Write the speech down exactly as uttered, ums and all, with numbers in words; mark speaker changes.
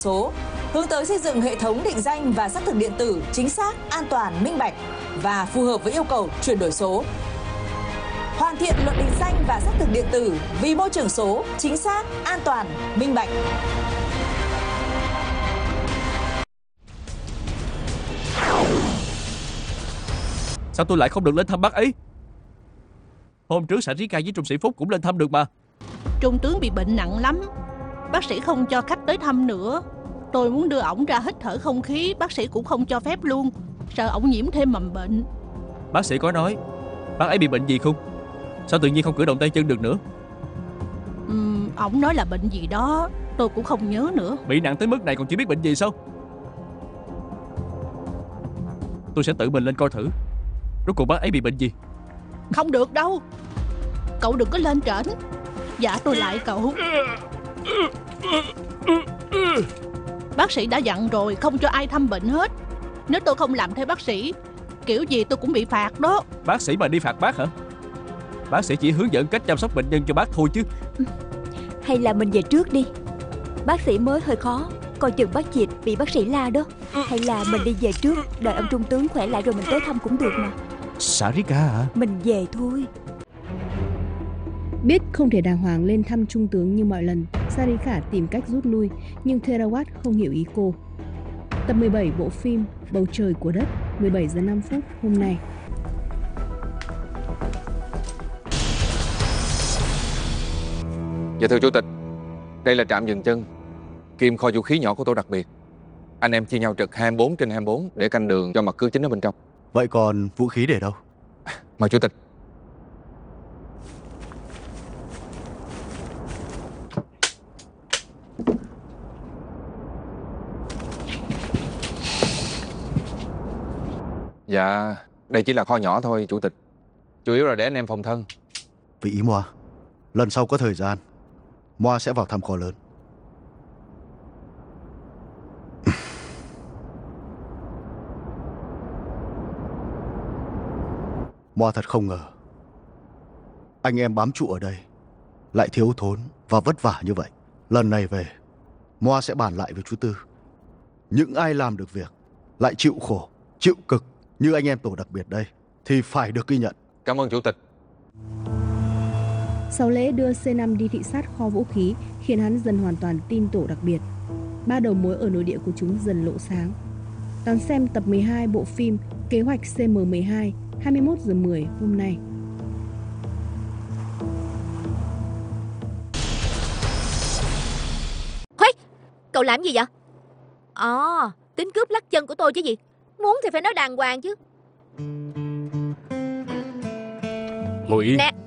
Speaker 1: số, hướng tới xây dựng hệ thống định danh và xác thực điện tử chính xác, an toàn, minh bạch và phù hợp với yêu cầu chuyển đổi số. Hoàn thiện luật định danh và xác thực điện tử vì môi trường số, chính xác, an toàn, minh bạch.
Speaker 2: Sao tôi lại không được lên thăm bác ấy? Hôm trước Sarika với Trung sĩ Phúc cũng lên thăm được mà.
Speaker 3: Trung tướng bị bệnh nặng lắm, bác sĩ không cho khách tới thăm nữa. Tôi muốn đưa ổng ra hít thở không khí, bác sĩ cũng không cho phép luôn, sợ ổng nhiễm thêm mầm bệnh.
Speaker 2: Bác sĩ có nói bác ấy bị bệnh gì không? Sao tự nhiên không cử động tay chân được nữa?
Speaker 3: Ừm, ổng nói là bệnh gì đó, tôi cũng không nhớ nữa.
Speaker 2: Bị nặng tới mức này còn chưa biết bệnh gì sao? Tôi sẽ tự mình lên coi thử rốt cuộc bác ấy bị bệnh gì.
Speaker 3: Không được đâu, cậu đừng có lên trển. Dạ tôi lại cậu. Bác sĩ đã dặn rồi, không cho ai thăm bệnh hết. Nếu tôi không làm theo bác sĩ, kiểu gì tôi cũng bị phạt đó.
Speaker 2: Bác sĩ mà đi phạt bác hả? Bác sĩ chỉ hướng dẫn cách chăm sóc bệnh nhân cho bác thôi chứ.
Speaker 4: Hay là mình về trước đi, bác sĩ mới hơi khó, coi chừng bác Dịch bị bác sĩ la đó. Hay là mình đi về trước, đợi ông trung tướng khỏe lại rồi mình tới thăm cũng được mà.
Speaker 2: Sarika hả?
Speaker 4: Mình về thôi.
Speaker 5: Biết không thể đàng hoàng lên thăm trung tướng như mọi lần, Sarika tìm cách rút lui, nhưng Therawat không hiểu ý cô. Tập mười bảy bộ phim Bầu trời của đất, mười bảy giờ năm phút hôm nay.
Speaker 6: Dạ thưa Chủ tịch, đây là trạm dừng chân kiêm kho vũ khí nhỏ của tổ đặc biệt. Anh em chia nhau trực hai mươi bốn trên hai mươi bốn để canh đường cho mặt cứ chính ở bên trong.
Speaker 7: Vậy còn vũ khí để đâu?
Speaker 6: Mời Chủ tịch. Dạ, đây chỉ là kho nhỏ thôi Chủ tịch. Chủ yếu là để anh em phòng thân.
Speaker 7: Vì ý Moa, lần sau có thời gian, Moa sẽ vào thăm kho lớn. Moa thật không ngờ anh em bám trụ ở đây lại thiếu thốn và vất vả như vậy. Lần này về, Moa sẽ bàn lại với chú Tư. Những ai làm được việc lại chịu khổ, chịu cực như anh em tổ đặc biệt đây thì phải được ghi nhận.
Speaker 6: Cảm ơn Chủ tịch.
Speaker 5: Sau lễ đưa C năm đi thị sát kho vũ khí khiến hắn dần hoàn toàn tin tổ đặc biệt. Ba đầu mối ở nội địa của chúng dần lộ sáng. Đón xem tập mười hai bộ phim Kế hoạch C M mười hai, hai mươi mốt giờ mười hôm nay.
Speaker 8: Khuếch, cậu làm gì vậy? À, tính cướp lắc chân của tôi chứ gì. Muốn thì phải nói đàng hoàng chứ.
Speaker 2: Ngồi yên.
Speaker 8: Nè,